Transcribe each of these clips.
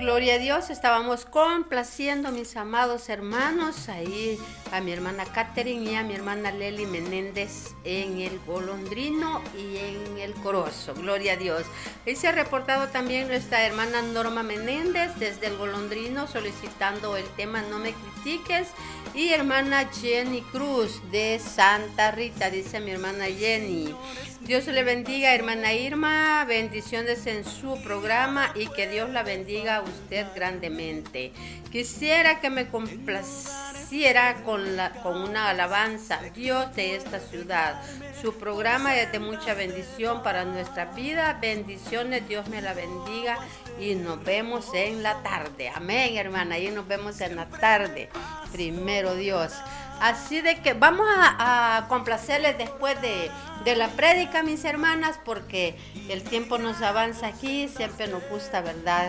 Gloria a Dios, estábamos complaciendo, mis amados hermanos, ahí a mi hermana Catherine y a mi hermana Leli Menéndez en el Golondrino y en el Corozo. Gloria a Dios. Ahí se ha reportado también nuestra hermana Norma Menéndez desde el Golondrino solicitando el tema No me critiques. Y hermana Jenny Cruz de Santa Rita, dice mi hermana Jenny. Dios le bendiga, hermana Irma, bendiciones en su programa y que Dios la bendiga a usted grandemente. Quisiera que me complaciera con una alabanza, Dios de esta ciudad. Su programa es de mucha bendición para nuestra vida. Bendiciones, Dios me la bendiga y nos vemos en la tarde. Amén, hermana, y nos vemos en la tarde. Primero Dios. Así de que vamos a complacerles después de la prédica, mis hermanas, porque el tiempo nos avanza aquí, siempre nos gusta, ¿verdad?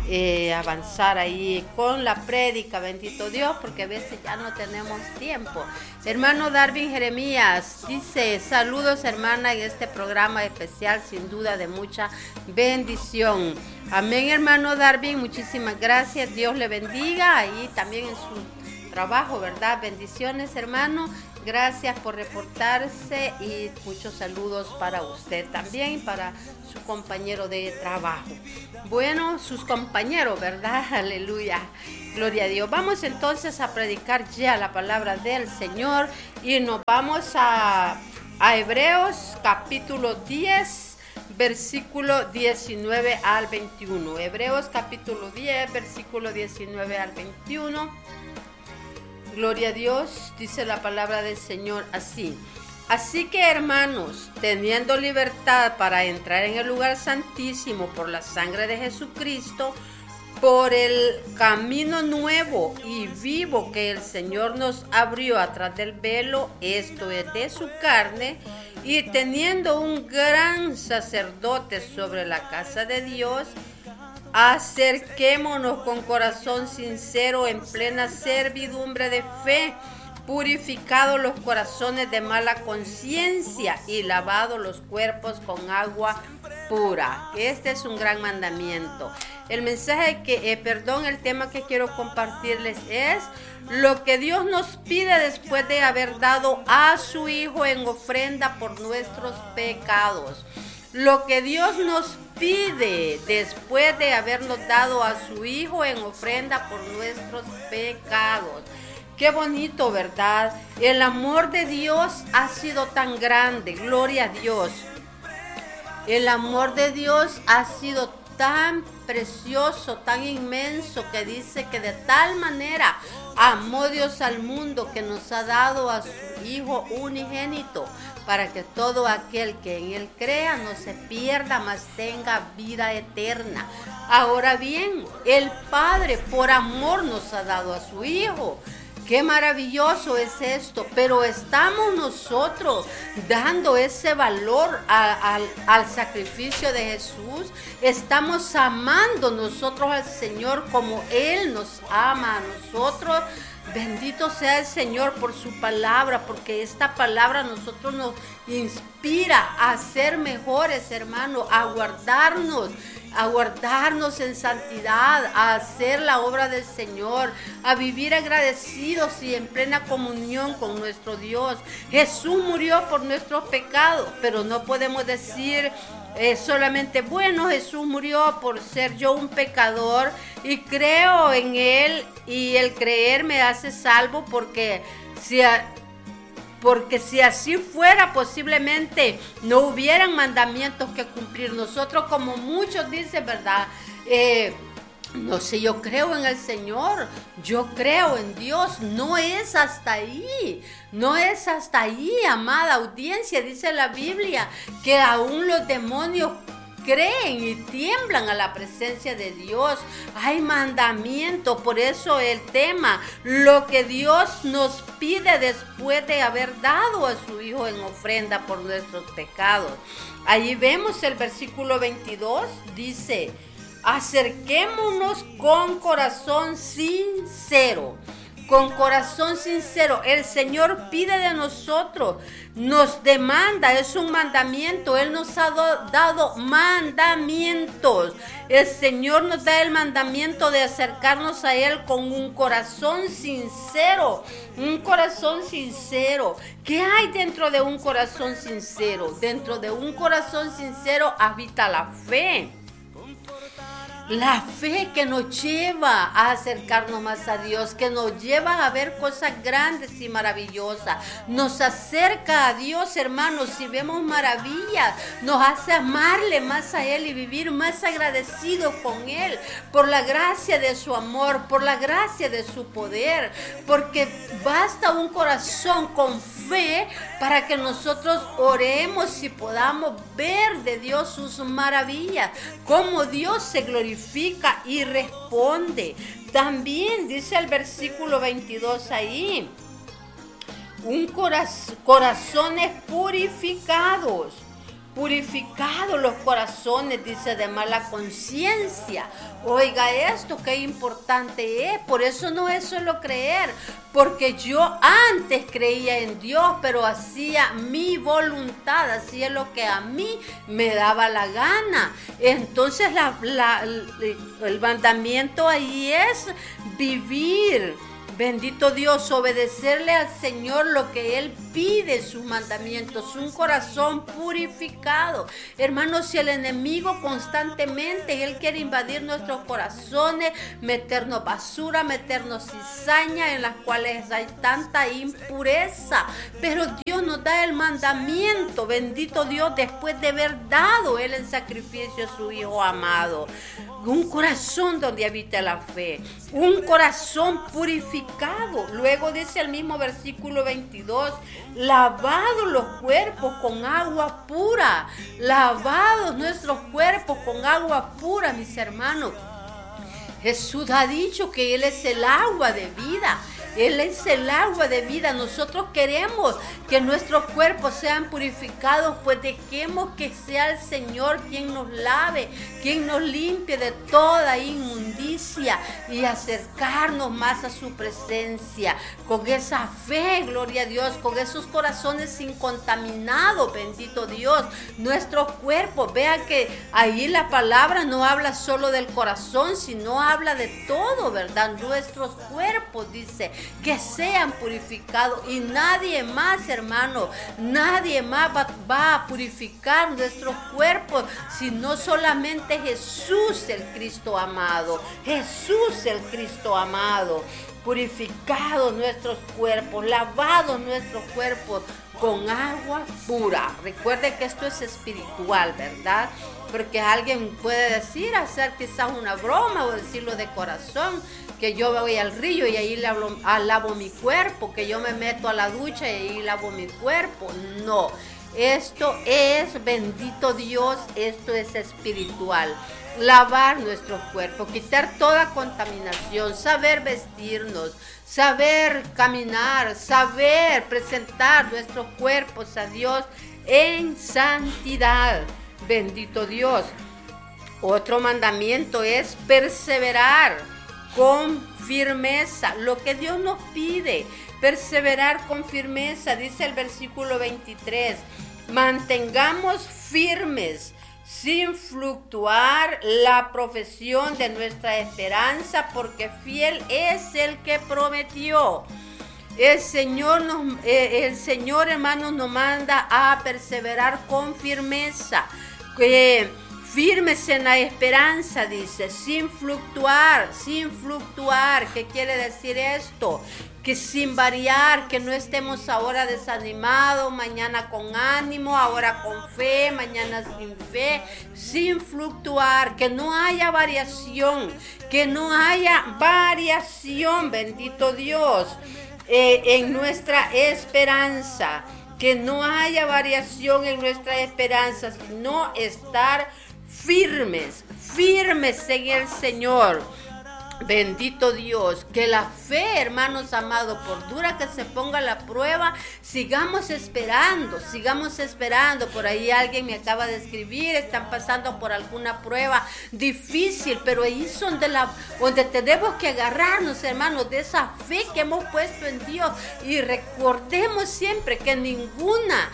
Avanzar ahí con la prédica, bendito Dios, porque a veces ya no tenemos tiempo. Hermano Darwin Jeremías dice, saludos hermana en este programa especial, sin duda de mucha bendición. Amén, hermano Darwin, muchísimas gracias, Dios le bendiga, ahí también en su trabajo, ¿verdad? Bendiciones, hermano. Gracias por reportarse y muchos saludos para usted también y para su compañero de trabajo. Bueno, sus compañeros, ¿verdad? Aleluya. Gloria a Dios. Vamos entonces a predicar ya la palabra del Señor y nos vamos a Hebreos capítulo 10, versículo 19 al 21. Hebreos capítulo 10, versículo 19 al 21. Gloria a Dios, dice la palabra del Señor así. Así que hermanos, teniendo libertad para entrar en el lugar santísimo por la sangre de Jesucristo, por el camino nuevo y vivo que el Señor nos abrió atrás del velo, esto es de su carne, y teniendo un gran sacerdote sobre la casa de Dios, acerquémonos con corazón sincero en plena servidumbre de fe, purificados los corazones de mala conciencia y lavados los cuerpos con agua pura. Este es un gran mandamiento. El mensaje el tema que quiero compartirles es lo que Dios nos pide después de haber dado a su Hijo en ofrenda por nuestros pecados. Lo que Dios nos pide después de habernos dado a su Hijo en ofrenda por nuestros pecados. Qué bonito, ¿verdad? El amor de Dios ha sido tan grande, gloria a Dios. El amor de Dios ha sido tan precioso, tan inmenso, que dice que de tal manera amó Dios al mundo que nos ha dado a su Hijo unigénito, para que todo aquel que en él crea no se pierda, mas tenga vida eterna. Ahora bien, el Padre por amor nos ha dado a su Hijo. Qué maravilloso es esto, pero estamos nosotros dando ese valor al sacrificio de Jesús. Estamos amando nosotros al Señor como Él nos ama a nosotros. Bendito sea el Señor por su palabra, porque esta palabra a nosotros nos inspira a ser mejores, hermanos, a guardarnos en santidad, a hacer la obra del Señor, a vivir agradecidos y en plena comunión con nuestro Dios. Jesús murió por nuestros pecados, pero no podemos decir solamente, bueno, Jesús murió por ser yo un pecador y creo en Él y el creer me hace salvo, porque si así fuera, posiblemente no hubieran mandamientos que cumplir. Nosotros, como muchos dicen, ¿verdad? No sé, yo creo en el Señor, yo creo en Dios. No es hasta ahí, amada audiencia. Dice la Biblia que aún los demonios creen y tiemblan a la presencia de Dios. Hay mandamientos, por eso el tema, lo que Dios nos pide después de haber dado a su Hijo en ofrenda por nuestros pecados. Allí vemos el versículo 22, dice, acerquémonos con corazón sincero. con corazón sincero. El Señor pide de nosotros, nos demanda, es un mandamiento. Él nos ha dado mandamientos. El Señor nos da el mandamiento de acercarnos a Él con un corazón sincero. Un corazón sincero. ¿Qué hay dentro de un corazón sincero? Dentro de un corazón sincero habita la fe. La fe que nos lleva a acercarnos más a Dios, que nos lleva a ver cosas grandes y maravillosas. Nos acerca a Dios, hermanos, si vemos maravillas, nos hace amarle más a Él y vivir más agradecidos con Él por la gracia de su amor, por la gracia de su poder, porque basta un corazón con fe para que nosotros oremos y podamos ver de Dios sus maravillas, cómo Dios se glorifica y responde. También dice el versículo 22 ahí, corazones purificados los corazones, dice, de mala conciencia. Oiga esto, qué importante es. Por eso no es solo creer, porque yo antes creía en Dios, pero hacía mi voluntad, hacía lo que a mí me daba la gana. Entonces el mandamiento ahí es vivir. Bendito Dios, obedecerle al Señor lo que Él pide, sus mandamientos, un corazón purificado. Hermanos, si el enemigo constantemente, Él quiere invadir nuestros corazones, meternos basura, meternos cizaña en las cuales hay tanta impureza, pero Dios nos da el mandamiento, bendito Dios, después de haber dado Él en sacrificio a su Hijo amado. Un corazón donde habita la fe, un corazón purificado. Luego dice el mismo versículo 22, lavados los cuerpos con agua pura, lavados nuestros cuerpos con agua pura, mis hermanos. Jesús ha dicho que Él es el agua de vida. Él es el agua de vida. Nosotros queremos que nuestros cuerpos sean purificados, pues dejemos que sea el Señor quien nos lave, quien nos limpie de toda inmundicia y acercarnos más a su presencia. Con esa fe, gloria a Dios, con esos corazones incontaminados, bendito Dios. Nuestros cuerpos, vean que ahí la palabra no habla solo del corazón, sino habla de todo, ¿verdad? Nuestros cuerpos, dice, que sean purificados, y nadie más, hermano, nadie más va a purificar nuestros cuerpos, sino solamente Jesús, el Cristo amado. Jesús, el Cristo amado. Purificados nuestros cuerpos, lavados nuestros cuerpos con agua pura. Recuerde que esto es espiritual, ¿verdad? Porque alguien puede decir, hacer quizás una broma o decirlo de corazón, que yo voy al río y ahí lavo mi cuerpo, que yo me meto a la ducha y ahí lavo mi cuerpo. No, esto es, bendito Dios, esto es espiritual. Lavar nuestros cuerpos, quitar toda contaminación, saber vestirnos, saber caminar, saber presentar nuestros cuerpos a Dios en santidad. Bendito Dios. Otro mandamiento es perseverar con firmeza, lo que Dios nos pide, perseverar con firmeza. Dice el versículo 23, mantengamos firmes sin fluctuar la profesión de nuestra esperanza, porque fiel es el que prometió. El Señor, hermanos, nos manda a perseverar con firmeza. Firmes en la esperanza, dice, sin fluctuar. ¿Qué quiere decir esto? Que sin variar, que no estemos ahora desanimados, mañana con ánimo, ahora con fe, mañana sin fe, sin fluctuar, que no haya variación, bendito Dios, en nuestra esperanza, que no haya variación en nuestra esperanza, sino estar firmes en el Señor. Bendito Dios, que la fe, hermanos amados, por dura que se ponga la prueba, sigamos esperando. Por ahí alguien me acaba de escribir, están pasando por alguna prueba difícil, pero ahí es donde tenemos que agarrarnos, hermanos, de esa fe que hemos puesto en Dios. Y recordemos siempre que ninguna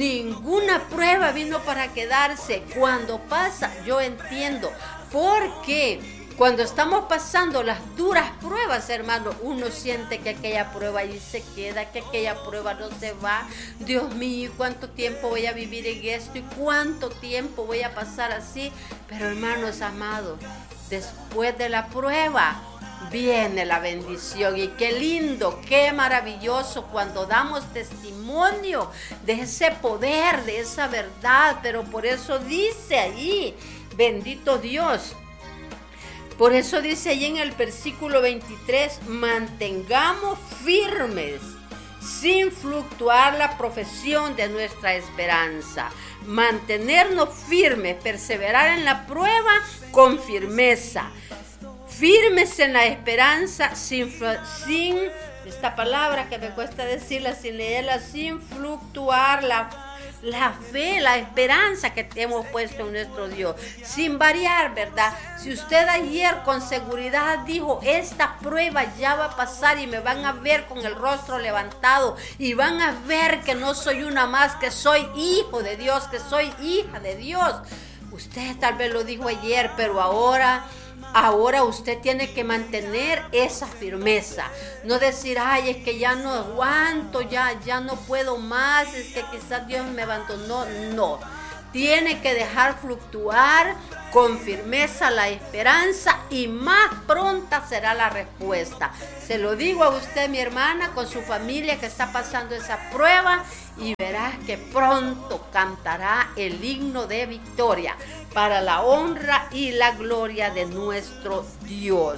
prueba vino para quedarse. Cuando pasa, yo entiendo, porque cuando estamos pasando las duras pruebas, hermano, uno siente que aquella prueba ahí se queda, que aquella prueba no se va. Dios mío, ¿cuánto tiempo voy a vivir en esto? ¿Y cuánto tiempo voy a pasar así? Pero, hermanos amados, después de la prueba viene la bendición. Y qué lindo, qué maravilloso cuando damos testimonio de ese poder, de esa verdad. Pero por eso dice ahí, bendito Dios. Por eso dice ahí en el versículo 23, mantengamos firmes, sin fluctuar la profesión de nuestra esperanza. Mantenernos firmes, perseverar en la prueba con firmeza. Firmes en la esperanza, sin esta palabra que me cuesta decirla, sin leerla, sin fluctuar la fe, la esperanza que hemos puesto en nuestro Dios, sin variar, ¿verdad? Si usted ayer con seguridad dijo, esta prueba ya va a pasar y me van a ver con el rostro levantado y van a ver que no soy una más, que soy hijo de Dios, que soy hija de Dios. Usted tal vez lo dijo ayer, pero ahora usted tiene que mantener esa firmeza. No decir, ay, es que ya no aguanto, ya no puedo más, es que quizás Dios me abandonó. No, tiene que dejar fluctuar con firmeza la esperanza y más pronta será la respuesta. Se lo digo a usted, mi hermana, con su familia que está pasando esa prueba, y verás que pronto cantará el himno de victoria para la honra y la gloria de nuestro Dios.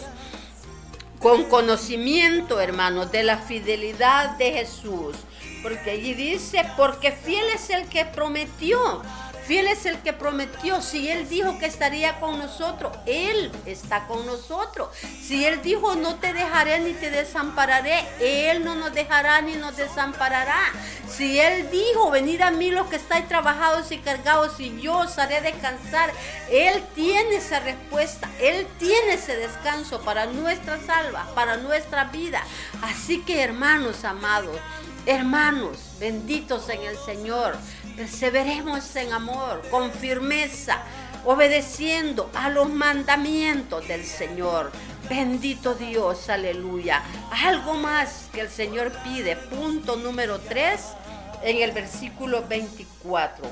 Con conocimiento, hermanos, de la fidelidad de Jesús. Porque allí dice, porque fiel es el que prometió. Fiel es el que prometió. Si Él dijo que estaría con nosotros, Él está con nosotros. Si Él dijo, no te dejaré ni te desampararé, Él no nos dejará ni nos desamparará. Si Él dijo, venid a mí los que estáis trabajados y cargados y yo os haré descansar, Él tiene esa respuesta. Él tiene ese descanso para nuestras almas, para nuestra vida. Así que, hermanos amados, hermanos benditos en el Señor, perseveremos en amor, con firmeza, obedeciendo a los mandamientos del Señor. Bendito Dios, aleluya. Algo más que el Señor pide, punto número 3, en el versículo 24.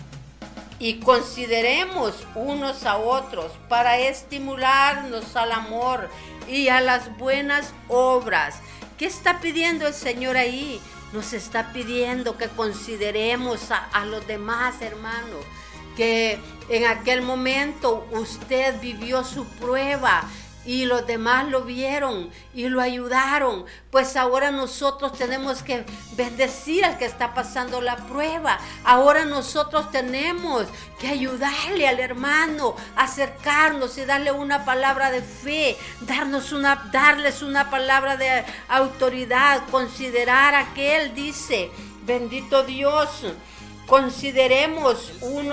Y consideremos unos a otros para estimularnos al amor y a las buenas obras. ¿Qué está pidiendo el Señor ahí? Nos está pidiendo que consideremos a los demás, hermanos, que en aquel momento usted vivió su prueba y los demás lo vieron y lo ayudaron. Pues ahora nosotros tenemos que bendecir al que está pasando la prueba. Ahora nosotros tenemos que ayudarle al hermano, acercarnos y darle una palabra de fe, darles una palabra de autoridad, considerar a que Él dice, bendito Dios, considerémonos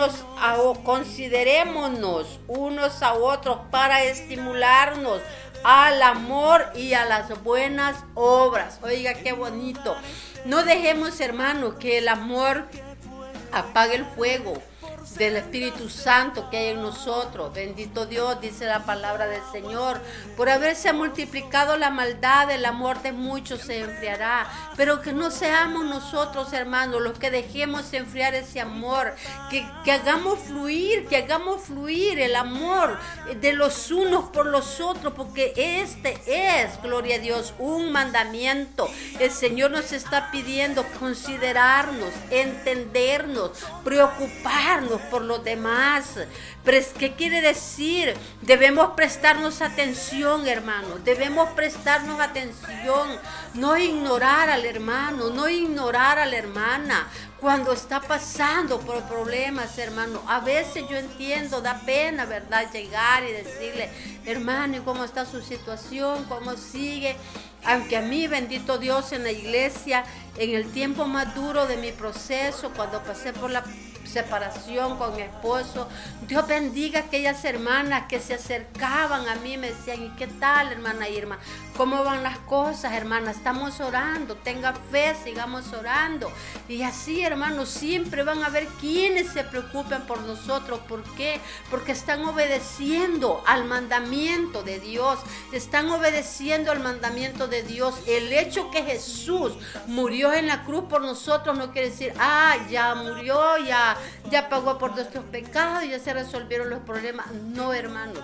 unos a otros para estimularnos al amor y a las buenas obras. Oiga, qué bonito. No dejemos, hermanos, que el amor apague el fuego del Espíritu Santo que hay en nosotros. Bendito Dios, dice la palabra del Señor. Por haberse multiplicado la maldad, el amor de muchos se enfriará. Pero que no seamos nosotros, hermanos, los que dejemos enfriar ese amor. Que hagamos fluir el amor de los unos por los otros. Porque este es, gloria a Dios, un mandamiento. El Señor nos está pidiendo considerarnos, entendernos, preocuparnos preocuparnos por los demás. ¿Qué quiere decir? Debemos prestarnos atención, hermanos. Debemos prestarnos atención. No ignorar al hermano, no ignorar a la hermana cuando está pasando por problemas, hermano. A veces yo entiendo, da pena, ¿verdad? Llegar y decirle, hermano, ¿y cómo está su situación? ¿Cómo sigue? Aunque a mí, bendito Dios, en la iglesia, en el tiempo más duro de mi proceso, cuando pasé por la separación con mi esposo, Dios bendiga a aquellas hermanas que se acercaban a mí, me decían, ¿y qué tal, hermana Irma? ¿Cómo van las cosas, hermana? Estamos orando, tenga fe, sigamos orando. Y así, hermanos, siempre van a haber quienes se preocupen por nosotros. ¿Por qué? Porque están obedeciendo al mandamiento de Dios, están obedeciendo al mandamiento de Dios. El hecho que Jesús murió en la cruz por nosotros no quiere decir, ya murió, ya pagó por nuestros pecados, ya se resolvieron los problemas. No, hermano.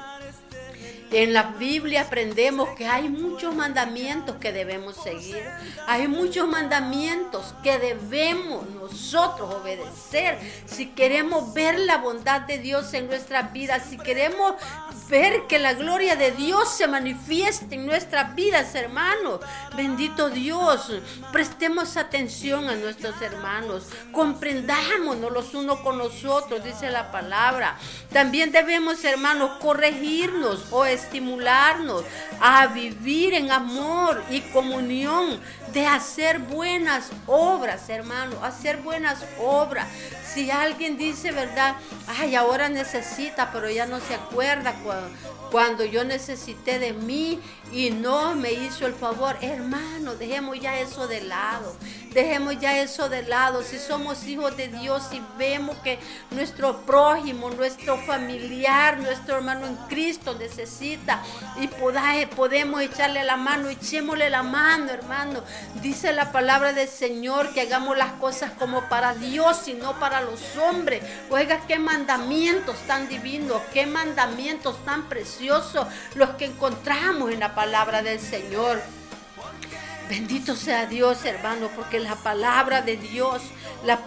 En la Biblia aprendemos que hay muchos mandamientos que debemos seguir. Hay muchos mandamientos que debemos nosotros obedecer. Si queremos ver la bondad de Dios en nuestras vidas, si queremos ver que la gloria de Dios se manifieste en nuestras vidas, hermanos. Bendito Dios. Prestemos atención a nuestros hermanos. Comprendámonos los unos con los otros, dice la palabra. También debemos, hermanos, corregirnos o estimularnos a vivir en amor y comunión, de hacer buenas obras, hermano, hacer buenas obras. Si alguien dice, ¿verdad? Ahora necesita, pero ya no se acuerda cuando yo necesité de mí y no me hizo el favor. Hermano, dejemos ya eso de lado. Dejemos ya eso de lado. Si somos hijos de Dios y vemos que nuestro prójimo, nuestro familiar, nuestro hermano en Cristo necesita y podemos echarle la mano, echémosle la mano, hermano. Dice la palabra del Señor que hagamos las cosas como para Dios y no para los hombres. Oiga, qué mandamientos tan divinos, qué mandamientos tan preciosos los que encontramos en la palabra del Señor. Bendito sea Dios, hermano, porque la palabra de Dios, la